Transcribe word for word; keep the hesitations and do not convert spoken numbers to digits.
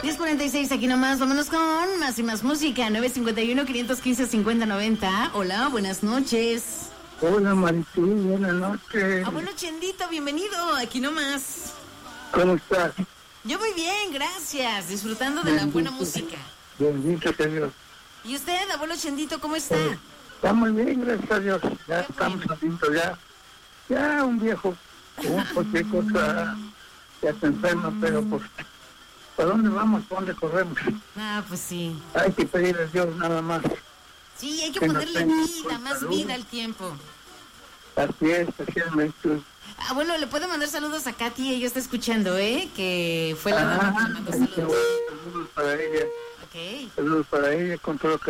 diez cuarenta y seis, aquí nomás, vámonos con más y más música. nueve cinco uno, quinientos quince, cincuenta noventa. Hola, buenas noches. Hola, Marichu, buenas noches. Abuelo Chendito, bienvenido, aquí nomás. ¿Cómo estás? Yo muy bien, gracias, disfrutando de la buena música. Bendito sea Dios. ¿Y usted, abuelo Chendito, cómo está? Eh, está muy bien, gracias a Dios. Ya Qué estamos bueno. haciendo ya, ya un viejo, con cualquier cosa, ya se enferma, pero pues, ¿para dónde vamos? ¿Para dónde corremos? Ah, pues sí. Hay que pedirle a Dios nada más. Sí, hay que, Que nos ponerle tenga vida, con más salud. vida al tiempo. Así es, así es, Marichu. Abuelo, le puede mandar saludos a Katy, ella está escuchando, ¿eh? Que fue la dama que le mandó Ah, qué saludos. bueno, saludos para ella, Ok. saludos para ella con todo